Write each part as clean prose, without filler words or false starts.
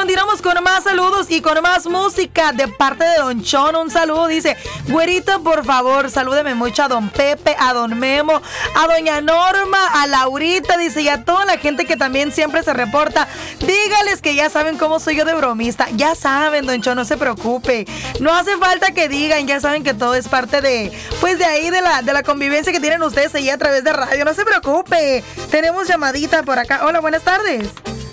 continuamos con más saludos y con más música de parte de Don Chon. Un saludo, dice: güerita, por favor, salúdeme mucho a Don Pepe, a Don Memo, a Doña Norma, a Laurita, dice, y a toda la gente que también siempre se reporta. Dígales que ya saben cómo soy yo de bromista. Ya saben, Don Chon, no se preocupe. No hace falta que digan, ya saben que todo es parte de, pues de ahí, de la convivencia que tienen ustedes ahí a través de radio. No se preocupe. Tenemos llamadita por acá. Hola, buenas tardes.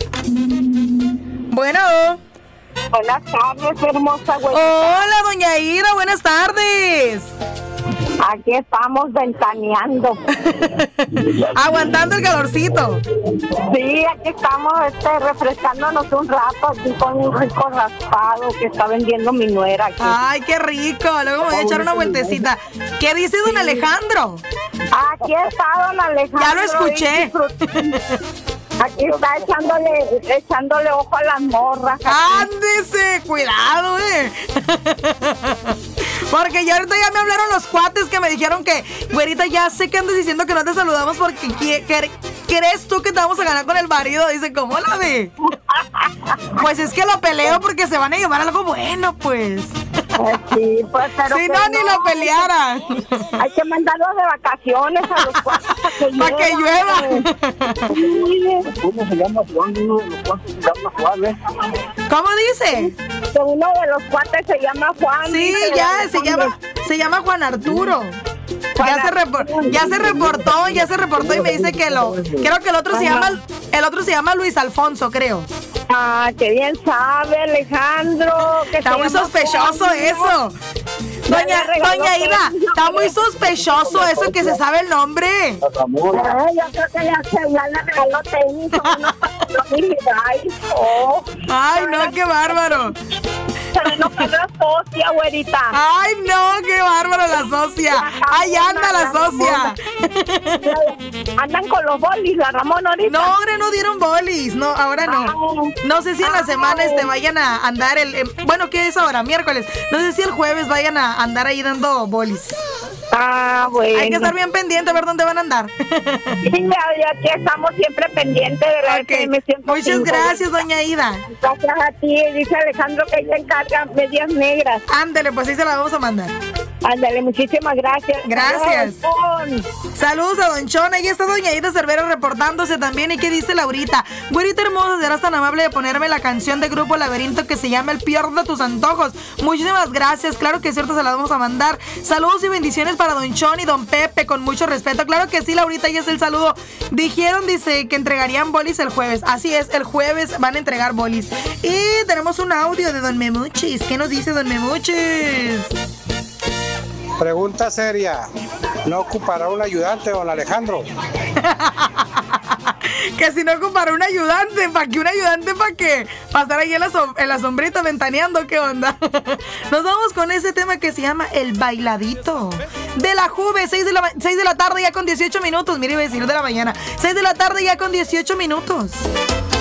Bueno. Buenas tardes, hermosa güerita. Hola, doña Ida, buenas tardes. Aquí estamos ventaneando. Aguantando el calorcito. Sí, aquí estamos refrescándonos un rato aquí con un rico raspado que está vendiendo mi nuera aquí. Ay, qué rico. Luego me voy a echar una vueltecita. ¿Qué dice don Alejandro? Aquí está don Alejandro. Ya lo escuché. Aquí está echándole ojo a las morras. Ándese, cuidado, Porque ya ahorita ya me hablaron los cuates que me dijeron que, güerita, ya sé que andas diciendo que no te saludamos porque ¿crees tú que te vamos a ganar con el marido? Dice, ¿cómo la ve? Pues es que lo peleo porque se van a llevar algo bueno, pues. Sí, pues, pero si no, ni lo pelearan. Hay que mandarlos de vacaciones a los cuates para que llueva. ¿Cómo se llama Juan? Uno de los cuates se llama Juan, ¿Cómo dice? Que uno de los cuates se llama Juan. Sí, se llama Juan Arturo. Ya se reportó y me dice que creo que el otro se llama Luis Alfonso, creo. Ah, qué bien sabe, Alejandro. Está muy sospechoso eso. Doña Ida, está muy sospechoso eso que se sabe el nombre. Yo creo que ya le regaló tenis. Ay, no, qué bárbaro. Se no fue la socia, güerita. Ay, no, qué bárbaro la socia. Ahí anda la socia. Andan con los bolis, la Ramón ahorita. No, hombre, no dieron bolis. No, ahora no. No sé si en la semana vayan a andar bueno, ¿qué es ahora? Miércoles. No sé si el jueves vayan a andar ahí dando bolis. Ah, bueno. Hay que estar bien pendiente a ver dónde van a andar. Sí, ya aquí estamos siempre pendientes de la FM 105. Muchas gracias, doña Ida. Gracias a ti. Dice Alejandro que ella encarga medias negras. Ándale, pues ahí se la vamos a mandar. Ándale, muchísimas gracias. Gracias. Saludos a Don Chon. Ahí está doña Ida Cervera reportándose también. ¿Y qué dice Laurita? Güerita hermosa, serás tan amable de ponerme la canción de Grupo Laberinto que se llama El Peor de tus Antojos. Muchísimas gracias. Claro que es cierto, se la vamos a mandar. Saludos y bendiciones para Don Chon y Don Pepe, con mucho respeto. Claro que sí, Laurita, ya es el saludo. Dijeron, dice, que entregarían bolis el jueves. Así es, el jueves van a entregar bolis. Y tenemos un audio de Don Memuchis. ¿Qué nos dice Don Memuchis? Pregunta seria. ¿No ocupará un ayudante, don Alejandro? Que si no ocupará un ayudante, ¿para qué un ayudante? ¿Para qué? ¿Para estar ahí en la sombrita ventaneando? ¿Qué onda? Nos vamos con ese tema que se llama El Bailadito de la Juve. 6 de la tarde ya con 18 minutos. Mire, iba a decir de la mañana. 6 de la tarde ya con 18 minutos.